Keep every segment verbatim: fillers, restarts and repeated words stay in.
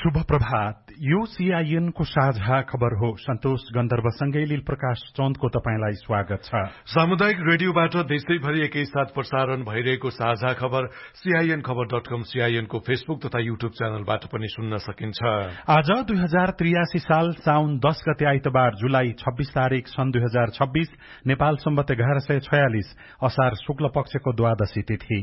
शुभ प्रभात। यो सीआईएन को साझा खबर हो। सन्तोष गन्धर्वसँगै लील प्रकाश चन्दको तपाईंलाई स्वागत छ। सामुदायिक रेडियोबाट देशैभरि एकैसाथ प्रसारण भइरहेको साझा खबर सीआईएन खबर डट कम, सीआईएन को फेसबुक तथा युट्युब च्यानलबाट पनि सुन्न सकिन्छ। आज दुई हजार त्रियासी साल साउन दस गते आइतबार जुलाई छब्बीस तारीक सन् दुई हजार छब्बीस, नेपाल सम्वत एघार सय छयालिस असार शुक्ल पक्षको द्वादशी तिथि।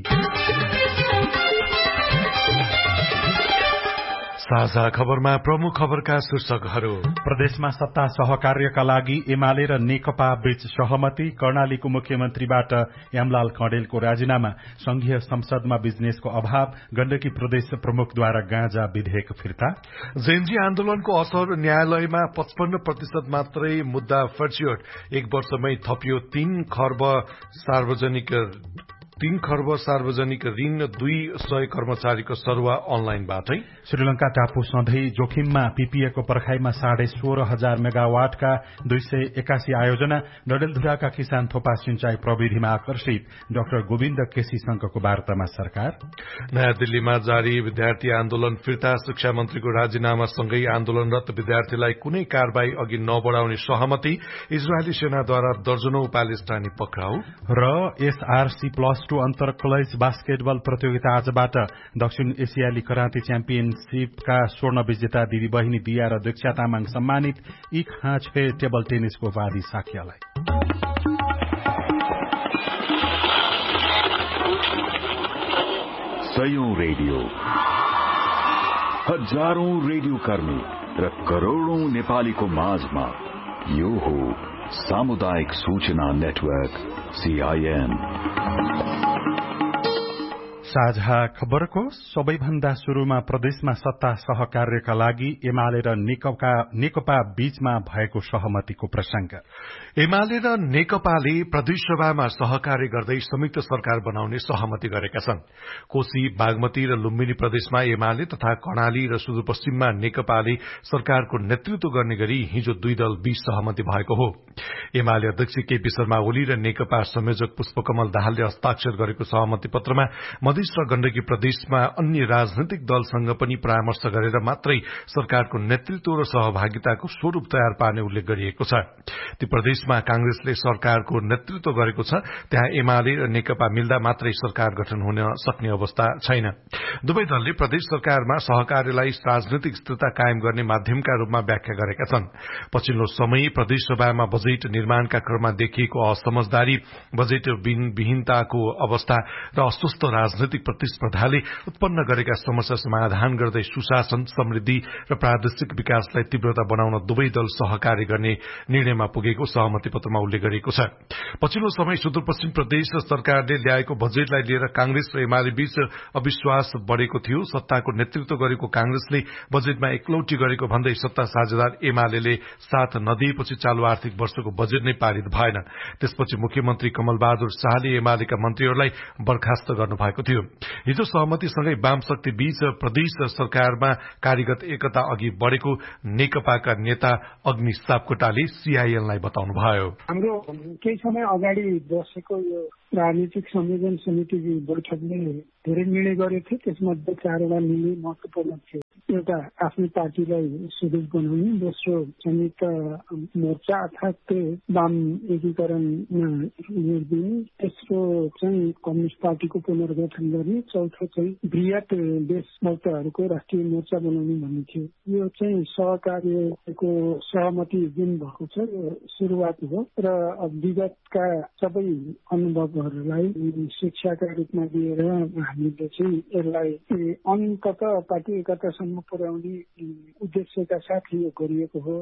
साझा खबरमा प्रमुख खबरका शीर्षकहरू। प्रदेशमा सत्ता सहकार्यका लागि एमाले र नेकपा बीच सहमति। कर्णालीको मुख्यमन्त्रीबाट यामलाल कँडेलको राजीनामा। संघीय संसदमा बिजनेसको अभाव। गण्डकी प्रदेश प्रमुखद्वारा गाँजा विधेयक फिर्ता। जेनजी आन्दोलनको असर। न्यायालयमा पचपन्न प्रतिशत मात्रै मुद्दा फर्चियोट। एक वर्षमै थपियो तीन खर्ब सार्वजनिक तीन खर्ब सार्वजनिक ऋण। दुई सय कर्मचारीको सरुवा अनलाइनबाटै। श्रीलंका टापु सधैँ जोखिममा। पीपीएको पर्खाईमा साढे सोह्र हजार मेगावाटका दुई सय एकासी आयोजना। डडेलधुराका किसान थोपा सिंचाई प्रविधिमा आकर्षित। डाक्टर गोविन्द केसी संघको वार्तामा सरकार। नयाँ दिल्लीमा जारी विद्यार्थी आन्दोलन फिर्ता। शिक्षा मन्त्रीको राजीनामासँगै आन्दोलनरत विद्यार्थीलाई कुनै कारवाही अघि नबढाउने सहमति। इजरायली सेनाद्वारा दर्जनौं प्यालेस्टाइनी पक्राउ। र एसआरसी प्लस टू अन्तर कलेज बास्केटबल प्रतियोगिता आजबाट। दक्षिण एसियाली कराँती च्याम्पियनशीपका स्वर्ण विजेता दिदी बहिनी दिया र दीक्षा तामाङ सम्मानित। यी खाँचे टेबल टेनिसको उपाधि साक्यलाई। सयौं रेडियो, हजारौं रेडियो कर्मी र करोड़ौं नेपालीको माझमा यो हो सामुदायिक सूचना नेटवर्क सीआईएन। साझा खबरको सबैभन्दा शुरूमा प्रदेशमा सत्ता सहकार्यका लागि एमाले र नेकपा बीचमा भएको सहमतिको प्रसंग। एमाले र नेकपाले प्रदेशसभामा सहकार्य गर्दै संयुक्त सरकार बनाउने सहमति गरेका छन्। कोशी, बागमती र लुम्बिनी प्रदेशमा एमाले तथा कर्णाली र सुदूरपश्चिममा नेकपाले सरकारको नेतृत्व गर्ने गरी हिजो दुई दल बीच सहमति भएको हो। एमाले अध्यक्ष केपी शर्मा ओली र नेकपा संयोजक पुष्पकमल दाहालले हस्ताक्षर गरेको सहमति पत्रमा मधेस र गण्डकी प्रदेशमा अन्य राजनैतिक दलसँग पनि परामर्श गरेर मात्रै सरकारको नेतृत्व र सहभागिताको स्वरूप तयार पार्ने उल्लेख गरिएको छ। ती प्रदेशमा कांग्रेसले सरकारको नेतृत्व गरेको छ, त्यहाँ एमाले र नेकपा मिल्दा मात्रै सरकार गठन हुन सक्ने अवस्था छैन। दुवै दलले प्रदेश सरकारमा सहकार्यलाई राजनैतिक स्थिरता कायम गर्ने माध्यमका रूपमा व्याख्या गरेका छन्। पछिल्लो समय प्रदेशसभामा बजेट निर्माणका क्रममा देखिएको असमझदारी, बजेट विहीनताको अवस्था र अस्वस्थ राजनैतिक प्रतिस्पर्धाले उत्पन्न गरेका समस्या समाधान गर्दै सुशासन, समृद्धि र प्रादेशिक विकासलाई तीव्रता बनाउन दुवै दल सहकार्य गर्ने निर्णयमा पुगेको सहमति पत्रमा उल्लेख गरिएको छ। पछिल्लो समय सुदूरपश्चिम प्रदेश सरकारले ल्याएको बजेटलाई लिएर कांग्रेस र एमाले बीच अविश्वास बढ़ेको थियो। सत्ताको नेतृत्व गरेको कांग्रेसले बजेटमा एकलौटी गरेको भन्दै सत्ता साझेदार एमाले साथ नदिएपछि चालू आर्थिक वर्षको बजेट नै पारित भएन। त्यसपछि मुख्यमन्त्री कमल बहादुर शाहले एमालेका मन्त्रीहरूलाई बर्खास्त गर्नुभएको थियो। हिजो सहमतिसँगै वामशक्ति बीच प्रदेश सरकारमा कार्यगत एकता अघि बढ़ेको नेकपाका नेता अग्नि सापकोटाले सीआईएनलाई बताउनुभयो। हाम्रो केही समय अगाडि बसेको यो राजनीतिक संयोजन समितिको बैठकले धेरै निर्णय गरेको थियो। त्यसमध्ये चारवटा निर्णय महत्वपूर्ण थियो। एउटा आफ्नो पार्टीलाई सुदृढ बनाउने, दोस्रो संयुक्त मोर्चा अर्थात् वाम एकीकरणमा जोड दिने, तेस्रो चाहिँ कम्युनिस्ट पार्टीको पुनर्गठन गर्ने, चौथो चाहिँ वृहत देशभक्तहरूको राष्ट्रिय मोर्चा बनाउने भन्ने थियो। यो चाहिँ सहकार्यको सहमति जुन भएको छ यो सुरुवात हो र विगतका सबै अनुभवहरूलाई शिक्षाका रूपमा दिएर हामीले चाहिँ यसलाई अन्तत पार्टी एकतासम्म पुर्याउने उद्देश्यका साथ यो गरिएको हो।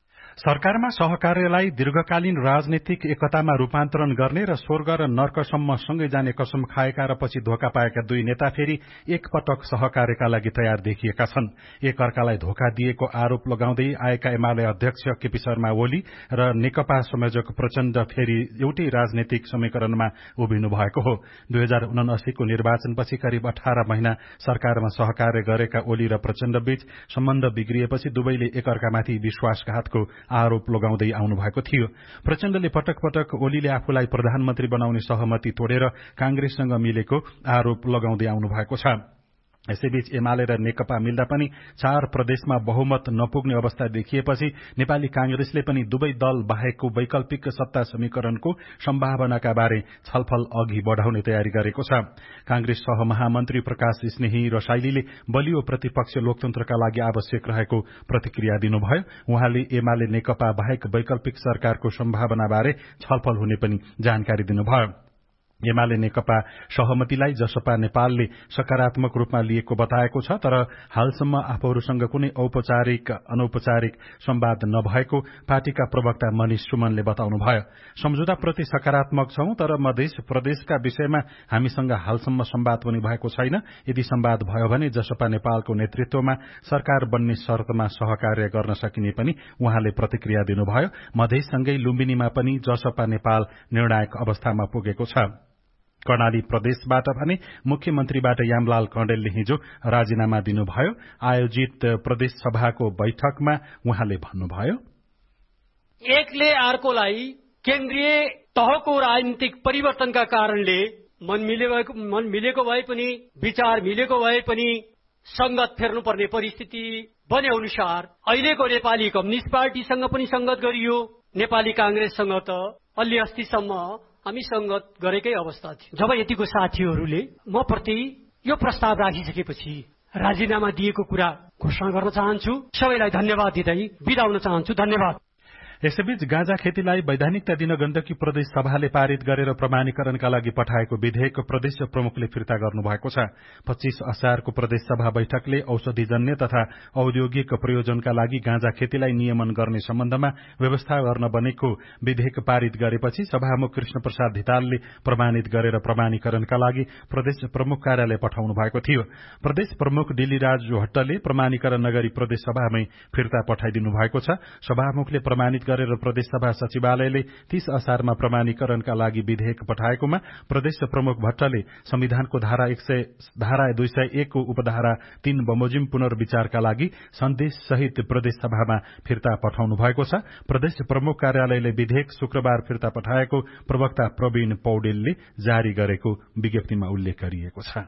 सरकारमा सहकार्यलाई दीर्घकालीन राजनीतिक एकतामा रूपान्तरण गर्ने र स्वर्ग र नर्कसम्म सँगै जाने कसम खाएका र पछि धोका पाएका दुई नेता फेरि एकपटक सहकार्यका लागि तयार देखिएका छन्। एक अर्कालाई धोका दिएको आरोप लगाउँदै आएका एमाले अध्यक्ष केपी शर्मा ओली र नेकपा संयोजक प्रचण्ड फेरि एउटै राजनीतिक समीकरणमा उभिनु भएको हो। दुई हजार उनासीको निर्वाचनपछि करिब अठार महिना सरकारमा सहकार्य गरेका ओली र प्रचण्ड बीच सम्बन्ध बिग्रिएपछि दुवैले एकअर्कामाथि विश्वासघातको आरोप लगाउँदै आउनु भएको थियो। प्रचण्डले पटक पटक ओलीले आफूलाई प्रधानमन्त्री बनाउने सहमति तोडेर कांग्रेससँग मिलेको आरोप लगाउँदै आउनु भएको छ। यसैबीच एमाले र नेकपा मिल्दा पनि चार प्रदेशमा बहुमत नपुग्ने अवस्था देखिएपछि नेपाली कांग्रेसले पनि दुवै दल बाहेकको वैकल्पिक सत्ता समीकरणको सम्भावनाका बारे छलफल अघि बढ़ाउने तयारी गरेको छ। कांग्रेस सहमहामन्त्री प्रकाश स्नेही रसाइलीले बलियो प्रतिपक्ष लोकतन्त्रका लागि आवश्यक रहेको प्रतिक्रिया दिनुभयो। उहाँले एमाले नेकपा बाहेक वैकल्पिक सरकारको सम्भावना बारे छलफल हुने पनि जानकारी दिनुभयो। एमाले नेकपा सहमतिलाई जसपा नेपालले सकारात्मक रूपमा लिएको बताएको छ, तर हालसम्म आफूहरूसँग कुनै औपचारिक अनौपचारिक संवाद नभएको पार्टीका प्रवक्ता मनिष सुमनले बताउनुभयो। सम्झौताप्रति सकारात्मक छौं, तर मधेस प्रदेशका विषयमा हामीसँग हालसम्म संवाद पनि भएको छैन। यदि संवाद भयो भने जसपा नेपालको नेतृत्वमा सरकार बन्ने शर्तमा सहकार्य गर्न सकिने पनि उहाँले प्रतिक्रिया दिनुभयो। मधेससँगै लुम्बिनीमा पनि जसपा नेपाल निर्णायक अवस्थामा पुगेको छ। कर्णाली प्रदेशबाट भने मुख्यमन्त्रीबाट यामलाल कण्डेलले हिजो राजीनामा दिनुभयो। आयोजित प्रदेश सभाको बैठकमा उहाँले भन्नुभयो, एकले अर्कोलाई केन्द्रीय तहको राजनीतिक परिवर्तनका कारणले मन मिलेको मन मिलेको भए पनि विचार मिलेको भए पनि संगत फेर्नुपर्ने परिस्थिति बने अनुसार अहिलेको नेपाली कम्युनिस्ट पार्टीसँग पनि संगत गरियो। नेपाली कांग्रेससँग त अलि अस्तिसम्म हामी संगत गरेकै अवस्था थियो। जब यतिको साथीहरूले म प्रति यो प्रस्ताव राखिसकेपछि राजीनामा दिएको कुरा घोषणा गर्न चाहन्छु। सबैलाई धन्यवाद दिँदै बिदा हुन चाहन्छु। धन्यवाद। यसैबीच गाँजा खेतीलाई वैधानिकता दिन गण्डकी प्रदेश सभाले पारित गरेर प्रमाणीकरणका लागि पठाएको विधेयक प्रदेश प्रमुखले फिर्ता गर्नुभएको छ। पच्चीस असारको प्रदेश सभा बैठकले औषधिजन्य तथा औद्योगिक प्रयोजनका लागि गाँजा खेतीलाई नियमन गर्ने सम्बन्धमा व्यवस्था गर्न बनेको विधेयक पारित गरेपछि सभामुख कृष्ण प्रसाद धितालले प्रमाणित गरेर प्रमाणीकरणका लागि प्रदेश प्रमुख कार्यालय पठाउनु भएको थियो। प्रदेश प्रमुख डिलीराज भट्टले प्रमाणीकरण नगरी प्रदेश सभामै फिर्ता पठाइदिनु भएको छ। सभामुखले प्रमाणित गरेर प्रदेश सभा सचिवालयले तीस असारमा प्रमाणीकरणका लागि विधेयक पठाएकोमा प्रदेश प्रमुख भट्टले संविधानको धारा एक सय धारा दुई सय एक को उपधारा तीन बमोजिम पुनर्विचारका लागि सन्देश सहित प्रदेश सभामा फिर्ता पठाउनु भएको छ। प्रदेश प्रमुख कार्यालयले विधेयक शुक्रबार फिर्ता पठाएको प्रवक्ता प्रवीण पौडेलले जारी गरेको विज्ञप्तिमा उल्लेख गरिएको छ।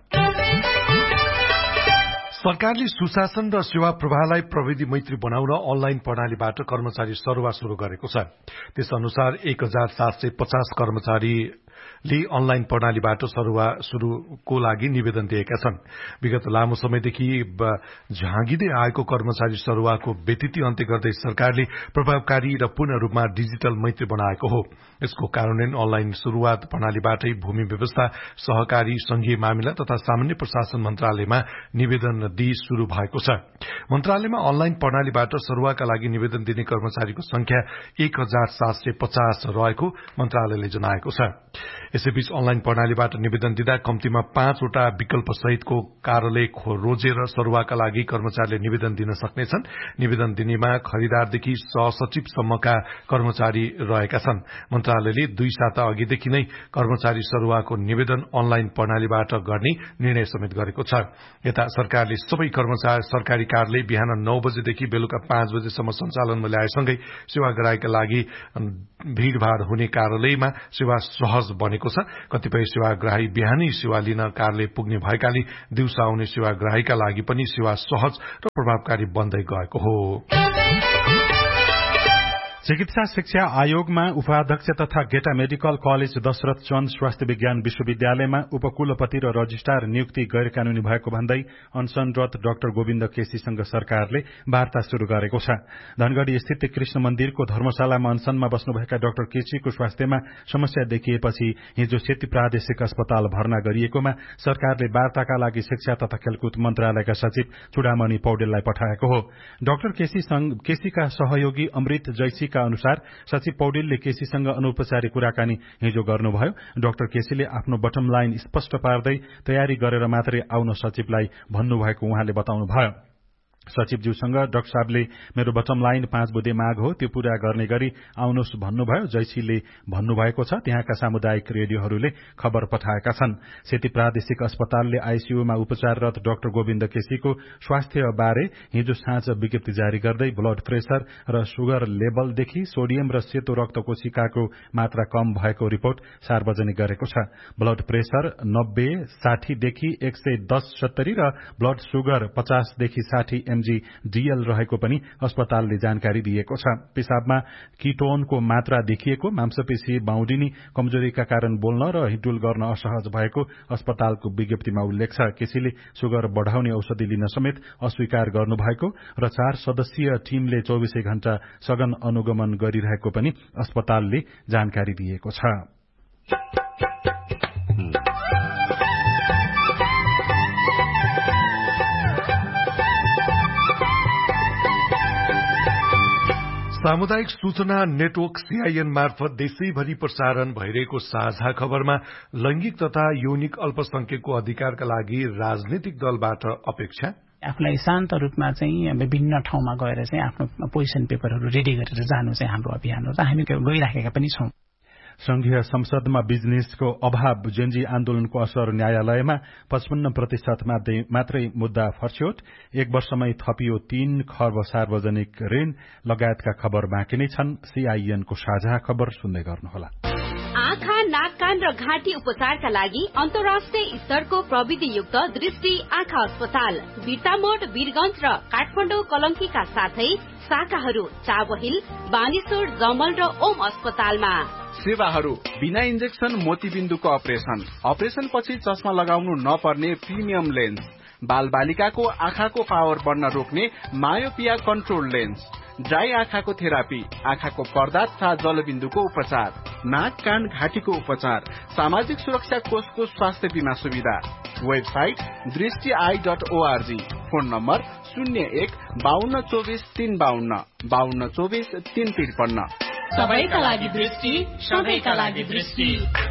सरकारले सुशासन र सेवा प्रवाहलाई प्रविधि मैत्री बनाउन अनलाइन प्रणालीबाट कर्मचारी सरुवा शुरू गरेको छ। त्यस अनुसार एक हजार सात सय पचास कर्मचारीले अनलाइन प्रणालीबाट सरुवा शुरूको लागि निवेदन दिएका छन्। विगत लामो समयदेखि झाँगिँदै आएको कर्मचारी सरुवाको व्यतिथि अन्त्य गर्दै सरकारले प्रभावकारी र पूर्ण रूपमा डिजिटल मैत्री बनाएको हो। यसको कार्यान्वयन अनलाइन शुरूआत प्रणालीबाटै भूमि व्यवस्था, सहकारी, संघीय मामिला तथा सामान्य प्रशासन मन्त्रालयमा निवेदन दिई शुरू भएको छ। मन्त्रालयमा अनलाइन प्रणालीबाट सरुवाका लागि निवेदन दिने कर्मचारीको संख्या एक हजार सात सय पचास रहेको मन्त्रालयले जनाएको छ। यसैबीच अनलाइन प्रणालीबाट निवेदन दिँदा कम्तीमा पाँचवटा विकल्प सहितको कार्यालय रोजेर सरुवाका लागि कर्मचारीले निवेदन दिन सक्नेछन्। निवेदन दिनेमा खरिदारदेखि सहसचिवसम्मका कर्मचारी रहेका छन्। मन्त्रालयले दुई साता अघिदेखि नै कर्मचारी सरुवाको निवेदन अनलाइन प्रणालीबाट गर्ने निर्णय समेत गरेको छ। यता सरकारले सबै कर्मचारी सरकारी कार्यालय बिहान नौ बजेदेखि बेलुका पाँच बजेसम्म सञ्चालनमा ल्याएसँगै सेवाग्राहीका लागि भीड़भाड़ हुने कार्यालयमा सेवा सहज बनेको छ। कतिपय सेवाग्राही बिहानै सेवा लिन कार्यालय पुग्ने भएकाले दिउँसो आउने सेवाग्राहीका लागि पनि सेवा सहज र प्रभावकारी बन्दै गएको हो। चिकित्सा शिक्षा आयोगमा उपाध्यक्ष तथा गेटा मेडिकल कलेज दशरथ चन्द स्वास्थ्य विज्ञान विश्वविद्यालयमा उपकुलपति र रजिस्ट्रार नियुक्ति गैर कानूनी भएको भन्दै अनसनरत डाक्टर गोविन्द केसीसँग सरकारले वार्ता शुरू गरेको छ। धनगढ़ी स्थित कृष्ण मन्दिरको धर्मशालामा अनसनमा बस्नुभएका डाक्टर केसीको स्वास्थ्यमा समस्या देखिएपछि हिजो सेती प्रादेशिक अस्पताल भर्ना गरिएकोमा सरकारले वार्ताका लागि शिक्षा तथा खेलकुद मन्त्रालयका सचिव चुडामणि पौडेललाई पठाएको हो। डाक्टर केसीका सहयोगी अमृत जैसी का अनुसार सचिव पौडेलले केसीसँग अनौपचारिक कुराकानी हिजो गर्नुभयो। डाक्टर केसीले आफ्नो बटम लाइन स्पष्ट पार्दै तयारी गरेर मात्रै आउन सचिवलाई भन्नुभएको उहाँले बताउनुभयो। सचिवज्यूसँग डाक्टर साहबले मेरो बटम लाइन पाँच बुँदे माग हो, त्यो पूरा गर्ने गरी आउनुहोस् भन्नुभयो। जैसीले भन्नुभएको छ। त्यहाँका सामुदायिक रेडियोहरूले खबर पठाएका छन्। सेती प्रादेशिक अस्पतालले आईसीयूमा उपचाररत डाक्टर गोविन्द केसीको स्वास्थ्य बारे हिजो साँझ विज्ञप्ति जारी गर्दै ब्लड प्रेशर र सुगर लेभलदेखि सोडियम र सेतो रक्त कोशिकाको मात्रा कम भएको रिपोर्ट सार्वजनिक गरेको छ। ब्लड प्रेशर नब्बे साठीदेखि एक सय दस सत्तरी र ब्लड सुगर पचासदेखि साठी एमजी डीएल रहेको पनि अस्पतालले जानकारी दिएको छ। पेशाबमा किटोनको मात्रा देखिएको, मांसपेशी बाउडिनी कमजोरीका कारण बोल्न र हिडुल गर्न असहज भएको अस्पतालको विज्ञप्तिमा उल्लेख छ। केसीले सुगर बढ़ाउने औषधि लिन समेत अस्वीकार गर्नुभएको र चार सदस्यीय टीमले चौबीसै घण्टा सघन अनुगमन गरिरहेको पनि अस्पतालले जानकारी दिएको छ। सामुदायिक सूचना नेटवर्क सीआईएन मार्फत देशैभरि प्रसारण भइरहेको साझा खबरमा लैंगिक तथा यौनिक अल्पसंख्यकको अधिकारका लागि राजनीतिक दलबाट अपेक्षा, आफूलाई शान्त रूपमा चाहिँ विभिन्न ठाउँमा गएर चाहिँ आफ्नो पोजिसन पेपरहरू रेडी गरेर जानु चाहिँ हाम्रो अभियान हो र हामी गइराखेका पनि छौं। संघीय संसदमा बिजनेसको अभाव जेनजी आन्दोलनको असर न्यायालयमा पचपन्न प्रतिशत मात्रै मुद्दा फर्स्योट, एक वर्षमै थपियो तीन खर्ब सार्वजनिक ऋण लगायतका खबर बाँकी नै छन्। सीआईएनको साझा खबर सुन्दै गर्नुहोला। आँखा, नाक, कान र घाँटी उपचारका लागि अन्तर्राष्ट्रिय स्तरको प्रविधियुक्त दृष्टि आँखा अस्पताल बिर्तामोड, वीरगंज र काठमाडौँ कलंकीका साथै शाखाहरू चाबहिल, बानेश्वर, जमल र ओम अस्पतालमा। सेवाहरू बिना इन्जेक्सन मोतीबिन्दुको अपरेसन, अपरेसन पछि चस्मा लगाउनु नपर्ने प्रिमियम लेन्स, बाल बालिकाको आँखाको पावर बढ्न रोक्ने मायोपिया कन्ट्रोल लेन्स, ड्राई आँखाको थेरापी, आँखाको पर्दा तथा जलबिन्दुको उपचार, नाक, कान, घाँटीको उपचार, सामाजिक सुरक्षा कोषको स्वास्थ्य बीमा सुविधा। वेबसाइट दृष्टि I dot ORG, phone number शून्य एक बाहन्न चौबिस तीन बाहन्न बाहन्न चौबिस तीन त्रिपन्न। सबैका लागि दृष्टि, सबैका लागि दृष्टि।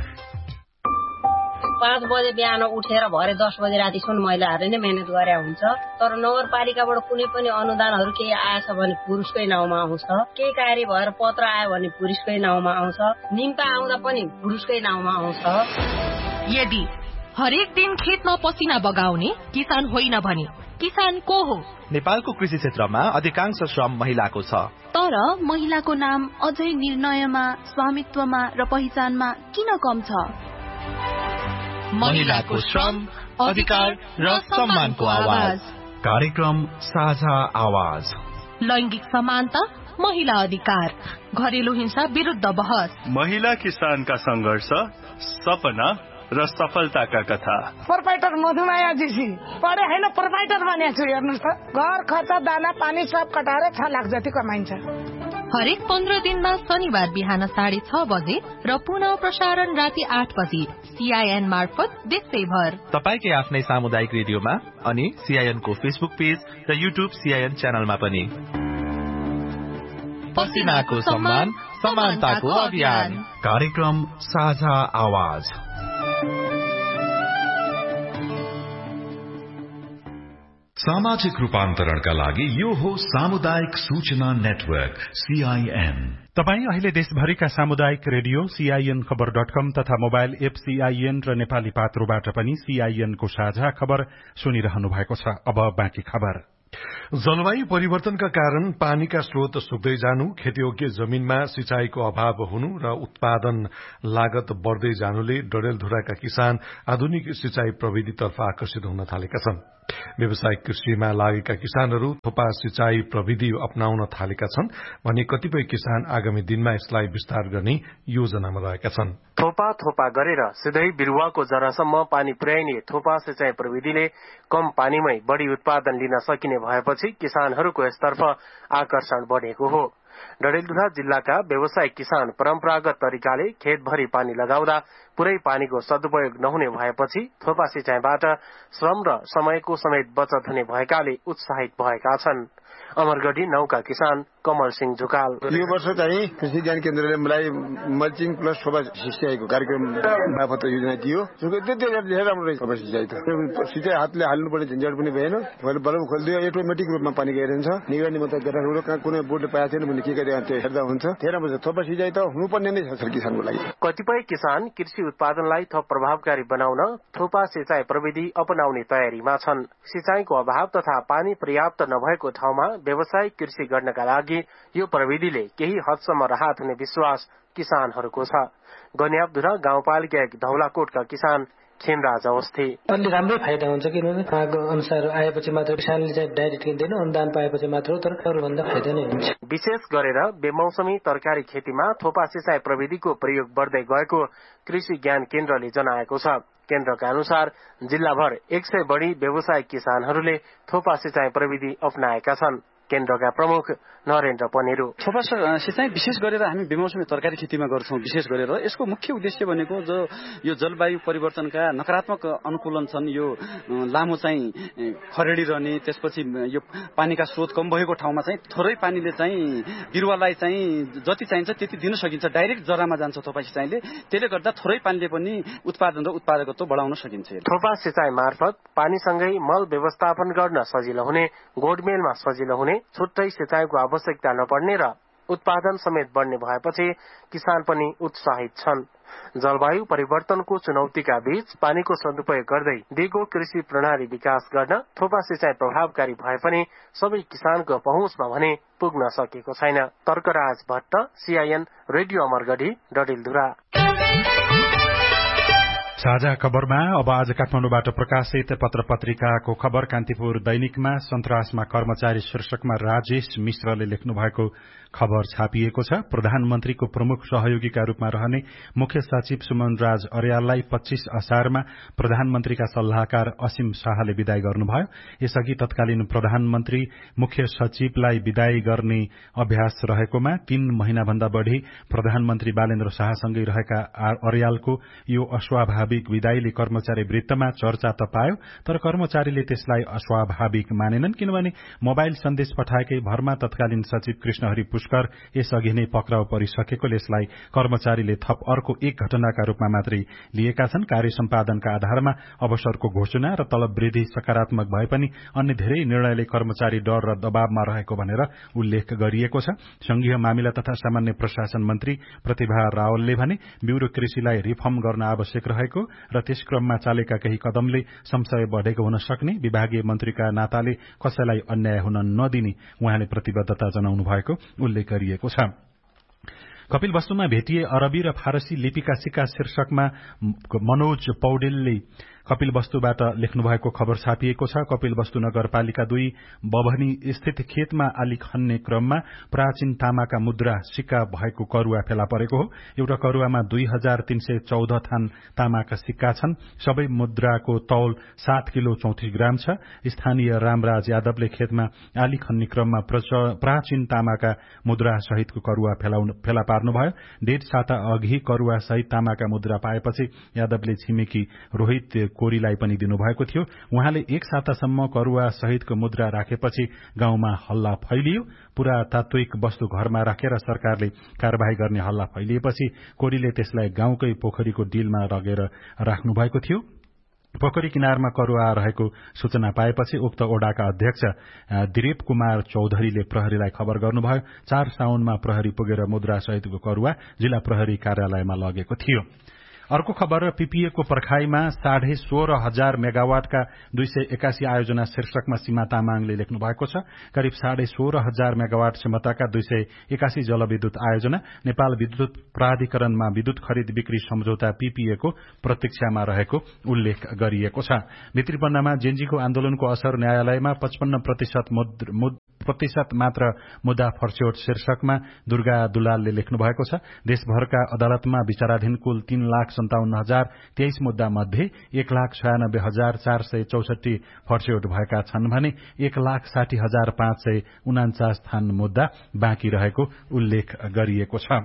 पाँच बजे बिहान उठेर भरे दस बजे रातिसम्म महिलाहरूले नै मेहनत गरे हुन्छ, तर नगरपालिकाबाट कुनै पनि अनुदानहरू केही आएछ भने पुरुषकै नाउँमा आउँछ, केही कार्य भएर पत्र आयो भने पुरुषकै नाउँमा आउँछ, निम्ता आउँदा पनि पुरुषकै नाउँमा आउँछ। यदि हरेक दिन खेतमा पसिना बगाउने किसान होइन भने किसान को हो? नेपालको कृषि क्षेत्रमा अधिकांश श्रम महिलाको छ, तर महिलाको नाम अझै निर्णयमा, स्वामित्वमा र पहिचानमा किन कम छ? महिलाको श्रम, अधिकार र सम्मानको आवाज। कार्यक्रम साझा आवाज। लैंगिक समानता, महिला अधिकार, घरेलु हिंसा विरुद्ध बहस, महिला किसानका संघर्ष, सपना र सफलताका कथा। प्रोपाइटर मधुमाया जीसी पढे हैन, प्रोपाइटर बनेको छु। हेर्नुस् त, घर खर्च, दाना पानी सब कटाएर छ लाख जति कमाइन्छ। हरेक पन्ध्र दिनमा शनिबार बिहान साढे छ बजे र पुनः प्रसारण राति आठ बजे सीआईएन मार्फत देशैभर तपाईकै आफ्नै सामुदायिक रेडियोमा अनि सीआईएनको फेसबुक पेज र युट्युब सीआईएन च्यानलमा पनि। पसिनाको सम्मान, समानताको अभियान। कार्यक्रम साझा आवाज। सामाजिक रूपान्तरणका लागि यो हो सामुदायिक सूचना नेटवर्क सीआईएन। तपाई अहिले देशभरिका सामुदायिक रेडियो सीआईएन खबर डट कम तथा मोबाइल एप सीआईएन र नेपाली पात्रोबाट पनि सीआईएनको साझा खबर सुनिरहनु भएको छ। अब बाँकी खबर। जलवायु परिवर्तनका कारण पानीका स्रोत सुक्दै जानु, खेतीयोग्य जमीनमा सिंचाईको अभाव हुनु र उत्पादन लागत बढ़दै जानुले डडेलधुराका किसान आधुनिक सिंचाई प्रविधितर्फ आकर्षित हुन थालेका छन्। व्यावसायिक कृषिमा लागेका किसानहरू थोपा सिंचाई प्रविधि अपनाउन थालेका छन् भने कतिपय किसान आगामी दिनमा यसलाई विस्तार गर्ने योजनामा रहेका छन्। थोपा थोपा गरेर सिधै बिरुवाको जरासम्म पानी पुर्याइने थोपा सिंचाई प्रविधिले कम पानीमै बढ़ी उत्पादन लिन सकिने भएपछि किसानहरूको यसतर्फ आकर्षण बढ़ेको हो। डडेलधुरा जिल्लाका व्यावसायिक किसान परम्परागत तरिकाले खेतभरि पानी लगाउँदा पुरै पानीको सदुपयोग नहुने भएपछि थोपा सिंचाईबाट श्रम र समयको समेत बचत हुने भएकाले उत्साहित भएका छन्। अमरगढी नौका किसान कमल सिंह झुकाल यो वर्ष चाहिँ कृषि ज्ञान केन्द्रले मलाई मल्चिङ प्लस थोपा सिंचाईको कार्यक्रम मार्फत योजना दियो। धेरै राम्रो रहेछ थोपा सिंचाई त सिधै हातले हाल्नुपर्ने झन्झट पनि भएन। मैले बलम खोलिदियो अटोमेटिक रूपमा पानी गइरहन्छ। निगरानी मात्रै गरेर कहाँ कुनै बोर्डले पाएको छैन भने के गरे त्यो हेर्दा हुन्छ। धेरै राम्रो छ थोपा सिंचाई त हुनुपर्ने नै छ किसानको लागि। कतिपय किसान कृषि उत्पादनलाई थप प्रभावकारी बनाउन थोपा सिंचाई प्रविधि अपनाउने तयारीमा छन्। सिंचाईको अभाव तथा पानी पर्याप्त नभएको ठाउँमा व्यावसायिक कृषि गर्नका लागि यो प्रविधिले केही हदसम्म राहत हुने विश्वास किसानहरूको छ। गन्याबधुरा गाउँपालिका एक धौलाकोटका किसान खेमराज अवस्थी अलि राम्रै फाइदा हुन्छ किनभने माग अनुसार आएपछि मात्र किसानले चाहिँ डाइरेक्ट किन्दैन, अनुदान पाएपछि मात्र, तर अरूभन्दा फाइदा नै हुन्छ। विशेष गरेर बेमौसमी तरकारी खेतीमा थोपा सिंचाई प्रविधिको प्रयोग बढ्दै गएको कृषि ज्ञान केन्द्रले जनाएको छ। केन्द्रका अनुसार जिल्लाभर एक सय बढ़ी व्यावसायिक किसानहरूले थोपा सिंचाई प्रविधि अपनाएका छन्। केन्द्रका प्रमुख नरेन्द्र पनेरू थोपा सिंचाई विशेष गरेर हामी बेमौसमी तरकारी खेतीमा गर्छौं। विशेष गरेर यसको मुख्य उद्देश्य भनेको जो यो जलवायु परिवर्तनका नकारात्मक अनुकूलन छन्, यो लामो चाहिँ खरेडी रहने, त्यसपछि यो पानीका स्रोत कम भएको ठाउँमा चाहिँ थोरै पानीले चाहिँ बिरुवालाई चाहिँ जति चाहिन्छ त्यति दिन सकिन्छ। डाइरेक्ट जरामा जान्छ थोपा सिंचाईले, त्यसले गर्दा थोरै पानीले पनि उत्पादन र उत्पादकत्व बढाउन सकिन्छ। थोपा सिंचाई मार्फत पानीसँगै मल व्यवस्थापन गर्न सजिलो हुने, गोडमेलमा सजिलो हुने, छुट्टै सिंचाईको आवश्यकता नपर्ने र उत्पादन समेत बढ्ने भएपछि किसान पनि उत्साहित छन्। जलवायु परिवर्तनको चुनौतीका बीच पानीको सदुपयोग गर्दै दिगो कृषि प्रणाली विकास गर्न थोपा सिंचाई प्रभावकारी भए पनि सबै किसानको पहुँचमा भने पुग्न सकेको छैन। Tarkaraj Bhatt, CIN radio Amargadhi, Dadeldhura. साझा खबरमा अब आज काठमाडौँबाट प्रकाशित पत्र पत्रिकाको खबर। कान्तिपुर दैनिकमा सन्तासमा कर्मचारी शीर्षकमा राजेश मिश्रले लेख्नु भएको खबर छापिएको छ। प्रधानमन्त्रीको प्रमुख सहयोगीका रूपमा रहने मुख्य सचिव सुमन राज अर्याललाई पच्चीस असारमा प्रधानमन्त्रीका सल्लाहकार असीम शाहले विदाई गर्नुभयो। यसअघि तत्कालीन प्रधानमन्त्री मुख्य सचिवलाई विदाई गर्ने अभ्यास रहेकोमा तीन महिनाभन्दा बढ़ी प्रधानमन्त्री बालेन्द्र शाहसँगै रहेका अर्यालको यो अस्वाभाविक विदाईले कर्मचारी वृत्तमा चर्चा त पायो, तर कर्मचारीले त्यसलाई अस्वाभाविक मानेनन्। किनभने मोबाइल सन्देश पठाएकै भरमा तत्कालीन सचिव कृष्णहरि पुष्कर यसअघि नै पक्राउ परिसकेकोले यसलाई कर्मचारीले थप अर्को एक घटनाका रूपमा मात्रै लिएका छन्। कार्य सम्पादनका आधारमा अवसरको घोषणा र तलब वृद्धि सकारात्मक भए पनि अन्य धेरै निर्णयले कर्मचारी डर र दबावमा रहेको भनेर उल्लेख गरिएको छ। संघीय मामिला तथा सामान्य प्रशासन मन्त्री प्रतिभा रावलले भने ब्यूरो कृषिलाई रिफर्म गर्न आवश्यक रहेको र त्यस क्रममा चालेका केही कदमले संशय बढ़ेको हुन सक्ने, विभागीय मन्त्रीका नाताले कसैलाई अन्याय हुन नदिने उहाँले प्रतिबद्धता जनाउनु भएको उल्लेख गरिएको छ। कपिल वस्तुमा भेटिए अरबी र फारसी लिपिका सिक्का शीर्षकमा मनोज पौडेलले कपिल वस्तुबाट लेख्नु भएको खबर छापिएको छ। कपिल वस्तु नगरपालिका दुई बभनी स्थित खेतमा आली खन्ने क्रममा प्राचीन तामाका मुद्रा सिक्का भएको करुवा फेला परेको हो। एउटा करुवामा दुई हजार तीन सय चौध थान तामाका सिक्का छन्। सबै मुद्राको तौल सात किलो चौतिस ग्राम छ। स्थानीय रामराज यादवले खेतमा आली खन्ने क्रममा प्राचीन तामाका मुद्रा सहितको करुवा फेला पार्नुभयो। डेढ साता अघि करुवा सहित तामाका मुद्रा पाएपछि यादवले छिमेकी रोहित कोरीलाई पनि दिनुभएको थियो। उहाँले एक सातासम्म करुवा सहितको मुद्रा राखेपछि गाउँमा हल्ला फैलियो। पुरातात्विक वस्तु घरमा राखेर सरकारले कार्यवाही गर्ने हल्ला फैलिएपछि कोरीले त्यसलाई गाउँकै पोखरीको डिलमा लगेर राख्नु भएको थियो। पोखरी किनारमा करुवा रहेको सूचना पाएपछि उक्त ओडाका अध्यक्ष दिलीप कुमार चौधरीले प्रहरीलाई खबर गर्नुभयो। चार साउनमा प्रहरी पुगेर मुद्रा सहितको करुवा जिल्ला प्रहरी कार्यालयमा लगेको थियो। अर्को खबर पीपीएको पर्खाईमा साढे सोह्र हजार मेगावाटका दुई सय एकासी आयोजना शीर्षकमा सीमा तामाङले लेख्नु भएको छ। करिब साढे सोह्र हजार मेगावाट क्षमताका दुई सय एकासी जलविद्युत आयोजना नेपाल विद्युत प्राधिकरणमा विद्युत खरिद बिक्री सम्झौता पीपीएको प्रतीक्षामा रहेको उल्लेख गरिएको छ। भित्रीपन्नामा जेनजीको आन्दोलनको असर न्यायालयमा पचपन्न प्रतिशत प्रतिशत मात्र मुद्दा फर्स्यौट शीर्षकमा दुर्गा दुलालले लेख्नु भएको छ। देशभरका अदालतमा विचाराधीन कुल तीन लाख सन्ताउन्न हजार तेइस मुद्दा मध्ये एक लाख छयानब्बे हजार चार सय चौसठी फर्स्यौट भएका छन् भने एक लाख साठी हजार पाँच सय उनाचास थान मुद्दा बाँकी रहेको उल्लेख गरिएको छ।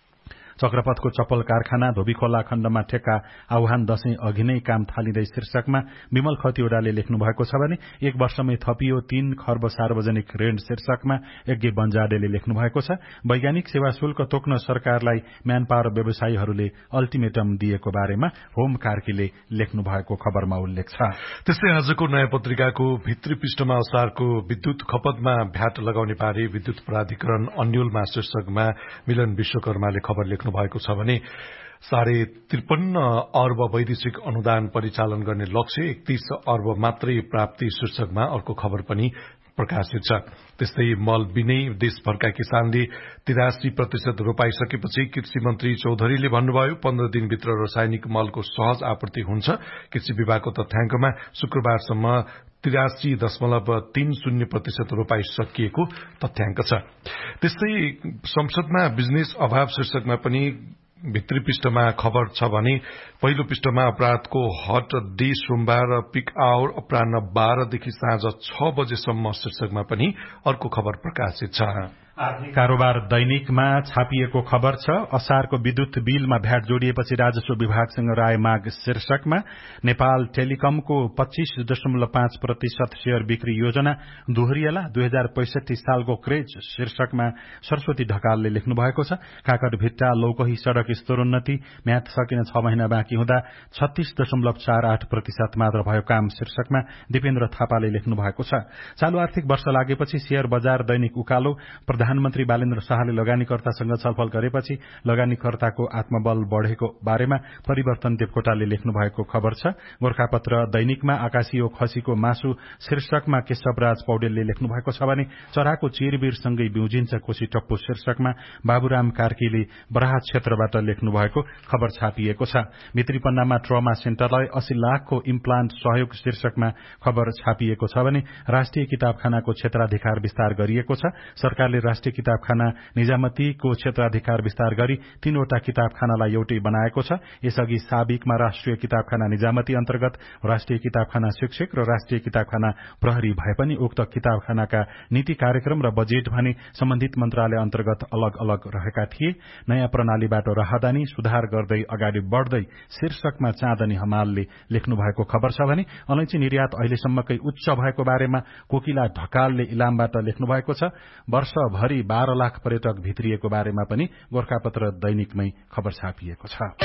चक्रपथको चप्पल कारखाना धोबीखोला खण्डमा ठेक्का आह्वान दशैं अघि नै काम थालिँदै शीर्षकमा विमल खतिवड़ाले लेख्नु भएको छ भने एक वर्षमै थपियो तीन खर्ब सार्वजनिक ऋण शीर्षकमा यज्ञ बन्जाडेले लेख्नु भएको छ। वैज्ञानिक सेवा शुल्क तोक्न सरकारलाई म्यान पावर व्यवसायीहरूले अल्टिमेटम दिएको बारेमा होम कार्कीले लेख्नु भएको खबरमा उल्लेख छ। त्यस्तै आजको नयाँ पत्रिकाको भित्री पृष्ठमा असारको विद्युत खपतमा भ्याट लगाउने बारे विद्युत प्राधिकरण अन्यलमा शीर्षकमा मिलन विश्वकर्माले खबर लेख्नु भएको छ भने साढे त्रिपन्न अर्ब वैदेशिक अनुदान परिचालन गर्ने लक्ष्य एकतीस अर्ब मात्रै प्राप्ति शीर्षकमा अर्को खबर पनि प्रकाशित छ। त्यस्तै मल बिनै देशभरका किसानले तिरासी प्रतिशत रोपाइसकेपछि कृषि मन्त्री चौधरीले भन्नुभयो पन्ध्र दिनभित्र रासायनिक मलको सहज आपूर्ति हुन्छ। कृषि विभागको तथ्याङ्कमा शुक्रबारसम्म तिरासी दशमलव तीन शून्य प्रतिशत रोपाई सकिएको तथ्याङ्क छ। त्यस्तै संसदमा बिजनेस अभाव शीर्षकमा पनि भित्री पृष्ठमा खबर छ भने पहिलो पृष्ठमा अपराधको हट डे सोमबार पिक आवर अपराह्न बाह्रदेखि साँझ छ बजेसम्म शीर्षकमा पनि अर्को खबर प्रकाशित छ। आर्थिक कारोबार दैनिकमा छापिएको खबर छ असारको विद्युत बिलमा भ्याट जोडिएपछि राजस्व विभागसँग राय माग शीर्षकमा नेपाल टेलिकमको पच्चीस दशमलव पाँच प्रतिशत शेयर बिक्री योजना दोहोरिएला दुई हजार पैंसठी सालको क्रेज शीर्षकमा सरस्वती ढकालले लेख्नु भएको छ। काकट भिट्टा लौकही सड़क स्तरोन्नति म्याद सकिन छ महिना बाँकी हुँदा छत्तीस दशमलव चार आठ प्रतिशत मात्र भयो काम शीर्षकमा दिपेन्द्र थापाले लेख्नु भएको छ। चालू आर्थिक वर्ष लागेपछि शेयर बजार दैनिक उकालो प्रधानमन्त्री बालेन्द्र शाहले लगानीकर्तासँग छलफल गरेपछि लगानीकर्ताको आत्मबल बढ़ेको बारेमा परिवर्तन देवकोटाले लेख्नु भएको खबर छ। गोर्खापत्र दैनिकमा आकाशियो खसीको मासु शीर्षकमा केशवराज पौडेलले लेख्नु भएको छ भने चराको चिरबिरसँगै बिउजिन्छ कोशी टप्पु शीर्षकमा बाबुराम कार्कीले बराहा क्षेत्रबाट लेख्नु भएको खबर छापिएको छ। भित्री पन्नामा ट्रमा सेन्टरलाई अस्सी लाखको इम्प्लान्ट सहयोग शीर्षकमा खबर छापिएको छ भने राष्ट्रिय किताबखानाको क्षेत्राधिकार विस्तार गरिएको छ। सरकारले राष्ट्रिय किताबखाना निजामतीको क्षेत्राधिकार विस्तार गरी तीनवटा किताबखानालाई एउटै बनाएको छ। यसअघि साबिकमा राष्ट्रिय किताबखाना निजामती अन्तर्गत राष्ट्रिय किताबखाना शिक्षक र राष्ट्रिय किताबखाना प्रहरी भए पनि उक्त किताबखानाका नीति कार्यक्रम र बजेट भने सम्बन्धित मन्त्रालय अन्तर्गत अलग अलग रहेका थिए। नयाँ प्रणालीबाट राहदानी सुधार गर्दै अगाडि बढ़दै शीर्षकमा चाँदनी हमालले लेख्नु भएको खबर छ भने अलैंची निर्यात अहिलेसम्मकै उच्च भएको बारेमा कोकिला ढकालले इलामबाट लेख्नु भएको छ। वर्षभरि बाह्र लाख पर्यटक भित्रिएको बारेमा पनि गोर्खापत्र दैनिकमै खबर छापिएको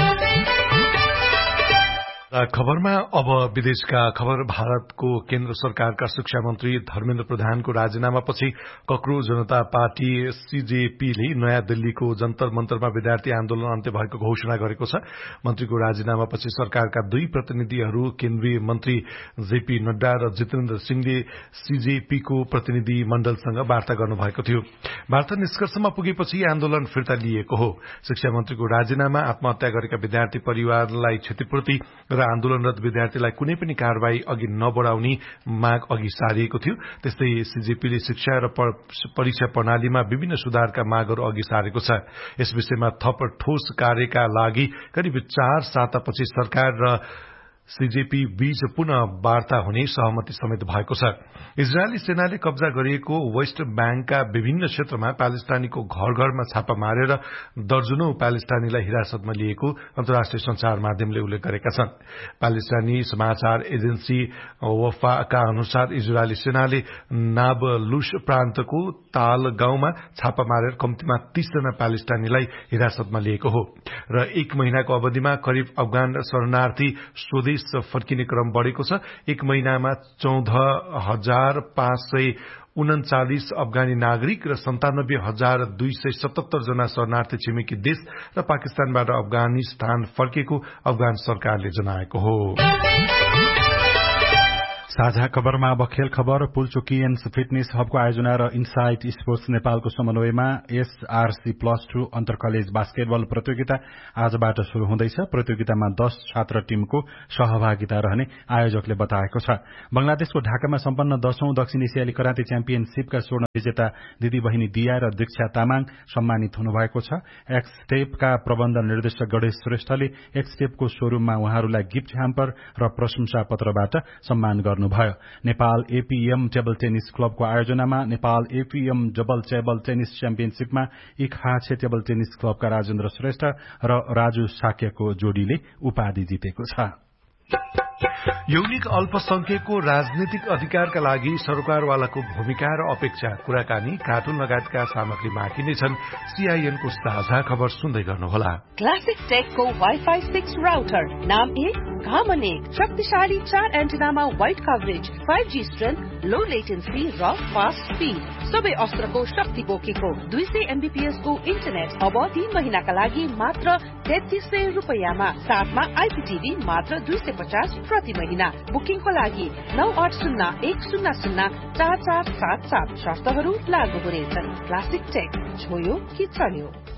छ। खबरमा अब विदेशका खबर। भारतको केन्द्र सरकारका शिक्षा मन्त्री धर्मेन्द्र प्रधानको राजीनामापछि कक्रो जनता पार्टी सीजेपीले नयाँ दिल्लीको जन्तर मन्तरमा विद्यार्थी आन्दोलन अन्त्य भएको घोषणा गरेको छ। मन्त्रीको राजीनामापछि सरकारका दुई प्रतिनिधिहरू केन्द्रीय मन्त्री जेपी नड्डा र जितेन्द्र सिंहले सीजेपीको प्रतिनिधि मण्डलसँग वार्ता गर्नुभएको थियो। वार्ता निष्कर्षमा पुगेपछि आन्दोलन फिर्ता लिएको हो। शिक्षा मन्त्रीको राजीनामा आत्महत्या गरेका विद्यार्थी परिवारलाई क्षतिपूर्ति र आन्दोलनरत विद्यार्थीलाई कुनै पनि कारवाही अघि नबढ़ाउने माग अघि सारिएको थियो। त्यस्तै सीजेपीले शिक्षा र परीक्षा प्रणालीमा विभिन्न सुधारका मागहरू अघि सारेको छ। यस विषयमा थप ठोस कार्यका लागि करिब चार सातापछि सरकार र सीजेपी बीच पुनः वार्ता हुने सहमति समेत भएको छ। इजरायली सेनाले कब्जा गरिएको वेस्ट ब्याङ्कका विभिन्न क्षेत्रमा प्यालेस्टाइनीको घर घरमा छापा मारेर दर्जनौं प्यालेस्टाइनीलाई हिरासतमा लिएको अन्तर्राष्ट्रिय संचार माध्यमले उल्लेख गरेका छन्। प्यालेस्टाइनी समाचार एजेन्सी वफाका अनुसार इजरायली सेनाले नाबलुस प्रान्तको ताल गाउँमा छापा मारेर कम्तीमा तीस जना प्यालेस्टाइनीलाई हिरासतमा लिएको हो र एक महिनाको अवधिमा करिब अफगान शरणार्थी स्वदेश फर्किने क्रम बढ़ेको छ। एक महिनामा चौध हजार पाँच सय उन्चालिस अफगानी नागरिक र सन्तानब्बे हजार दुई सय सतहत्तर जना शरणार्थी छिमेकी देश र पाकिस्तानबाट अफगानिस्तान फर्केको अफगान सरकारले जनाएको हो। साझा खबरमा अब खेल खबर। पुलचोकियन्स फिटनेस हबको आयोजना र इन्साइट स्पोर्ट्स नेपालको समन्वयमा एसआरसी प्लस टू अन्तर कलेज बास्केटबल प्रतियोगिता आजबाट शुरू हुँदैछ। प्रतियोगितामा दश छात्र टीमको सहभागिता रहने आयोजकले बताएको छ। बंगलादेशको ढाकामा सम्पन्न दशौं दक्षिण एसियाली कराते च्याम्पियनशीपका स्वर्ण विजेता दिदी बहिनी दिया र दीक्षा तामाङ सम्मानित हुनुभएको छ। एक्सटेपका प्रबन्ध निर्देशक गणेश श्रेष्ठले एक्सटेपको शोरूममा उहाँहरूलाई गिफ्ट ह्याम्पर र प्रशंसा पत्रबाट सम्मान गर्नुभयो। नेपाल एपीएम टेबल टेनिस क्लबको आयोजनामा Nepal APM double table tennis च्याम्पियनशीपमा इखाछे table tennis क्लबका राजेन्द्र श्रेष्ठ र राजु साक्यको जोडीले उपाधि जितेको छ। यौनिक अल्पसंख्यकको राजनीतिक अधिकारका लागि सरकारवालाको भूमिका र अपेक्षा, कुराकानी, कार्टुन लगायतका सामग्री बाँकी नै छन्। सीआईएनको साझा खबर सुन्दै गर्नुहोला। क्लासिक टेकको वाइफाई सिक्स राउटर, नाम एक, घामन एक, शक्तिशाली चार एन्टेनामा wide coverage, five G strength, लो लेटेन्सी र फास्ट स्पीड, सबै अस्त्रको शक्ति बोकेको दुई सय एमबीपीएस को इन्टरनेट अब तीन महिनाका लागि मात्र तेत्तीस सय रुपियाँमा, साथमा आइपीटीभी मात्र दुई सय पचास प्रति महिना। बुकिङको लागि नौ आठ शून्य एक शून्य शून्य चार चार सात सात। शर्तहरू लागू हुनेछन्। क्लासिक टेक, छोयो कि चल्यो।